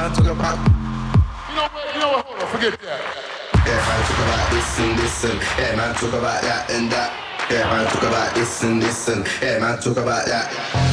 man talk about. You know what, hold on, forget that. Yeah, man talk about this and this and yeah, man talk about that and that. Yeah, man talk about this and this and yeah, man talk about that.